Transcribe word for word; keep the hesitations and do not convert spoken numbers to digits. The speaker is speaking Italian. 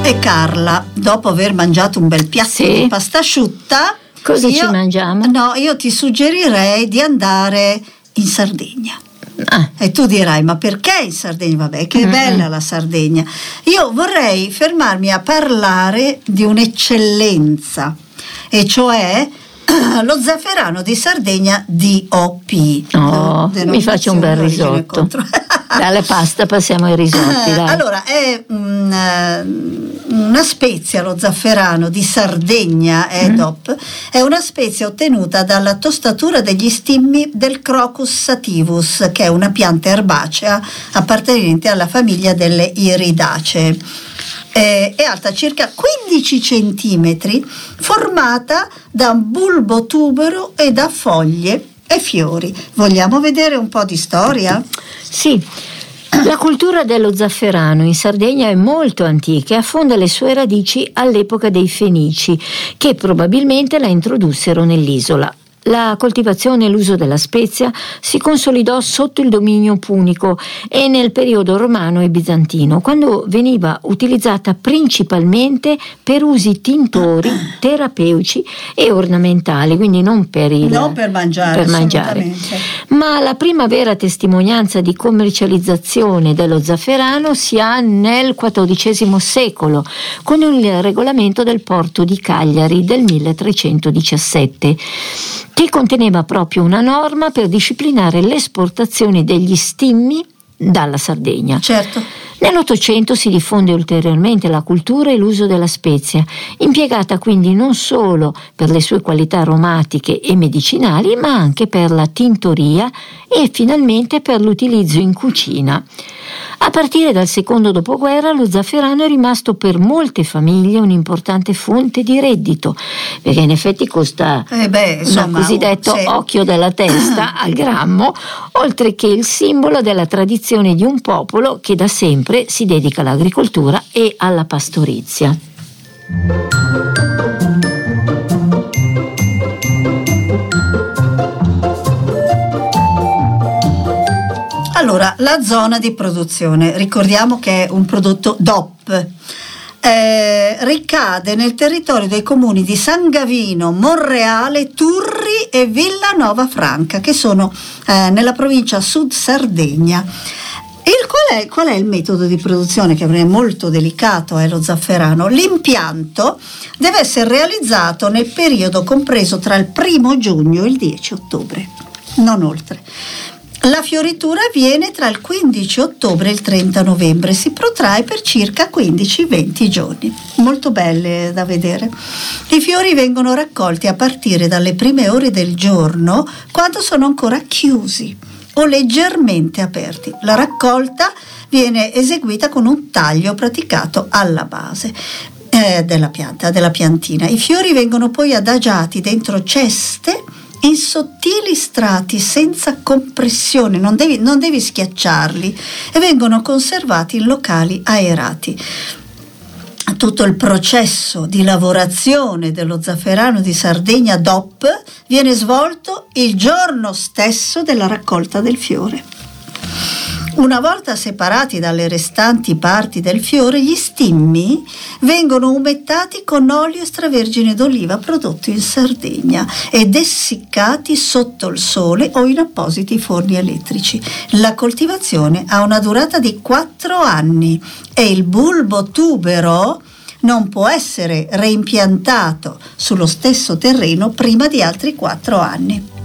E Carla, dopo aver mangiato un bel piatto Sì. di pasta asciutta, Cosa io, ci mangiamo? No, io ti suggerirei di andare in Sardegna. Ah, E tu dirai, ma perché in Sardegna? Vabbè, che Mm-mm. bella la Sardegna. Io vorrei fermarmi a parlare di un'eccellenza, e cioè lo zafferano di Sardegna D O P. oh, mi faccio un bel Denominazione d'origine risotto. contro- Dalle pasta passiamo ai risotti, dai. Allora, è un, eh, una spezia, lo zafferano di Sardegna, è Mm. D O P, è una spezia ottenuta dalla tostatura degli stimmi del Crocus sativus, che è una pianta erbacea appartenente alla famiglia delle Iridacee. Eh, è alta circa quindici centimetri, formata da un bulbo tubero e da foglie e fiori. Vogliamo vedere un po' di storia? Sì, la cultura dello zafferano in Sardegna è molto antica e affonda le sue radici all'epoca dei Fenici, che probabilmente la introdussero nell'isola. La coltivazione e l'uso della spezia si consolidò sotto il dominio punico e nel periodo romano e bizantino, quando veniva utilizzata principalmente per usi tintori, terapeutici e ornamentali, quindi non per il Non per mangiare, per mangiare. assolutamente. Ma la prima vera testimonianza di commercializzazione dello zafferano si ha nel quattordicesimo secolo, con il regolamento del porto di Cagliari del milletrecentodiciassette, che conteneva proprio una norma per disciplinare l'esportazione degli stimmi dalla Sardegna. Certo. Nell'Ottocento si diffonde ulteriormente la cultura e l'uso della spezia, impiegata quindi non solo per le sue qualità aromatiche e medicinali, ma anche per la tintoria e finalmente per l'utilizzo in cucina. A partire dal secondo dopoguerra lo zafferano è rimasto per molte famiglie un'importante fonte di reddito, perché in effetti costa Eh beh, insomma, il cosiddetto sì. occhio della testa al grammo, oltre che il simbolo della tradizione di un popolo che da sempre si dedica all'agricoltura e alla pastorizia. Allora, la zona di produzione, ricordiamo che è un prodotto D O P, eh, ricade nel territorio dei comuni di San Gavino, Monreale, Turri e Villanova Franca, che sono eh, nella provincia Sud Sardegna. Il qual, è, qual è il metodo di produzione, che è molto delicato, è lo zafferano? L'impianto deve essere realizzato nel periodo compreso tra il primo giugno e il dieci ottobre, non oltre. La fioritura avviene tra il quindici ottobre e il trenta novembre, si protrae per circa quindici venti giorni. Molto belle da vedere. I fiori vengono raccolti a partire dalle prime ore del giorno, quando sono ancora chiusi o leggermente aperti. La raccolta viene eseguita con un taglio praticato alla base eh, della pianta, della piantina. I fiori vengono poi adagiati dentro ceste in sottili strati senza compressione, non devi, non devi schiacciarli, e vengono conservati in locali aerati. Tutto il processo di lavorazione dello zafferano di Sardegna D O P viene svolto il giorno stesso della raccolta del fiore. Una volta separati dalle restanti parti del fiore, gli stimmi vengono umettati con olio extravergine d'oliva prodotto in Sardegna ed essiccati sotto il sole o in appositi forni elettrici. La coltivazione ha una durata di quattro anni e il bulbo tubero non può essere reimpiantato sullo stesso terreno prima di altri quattro anni.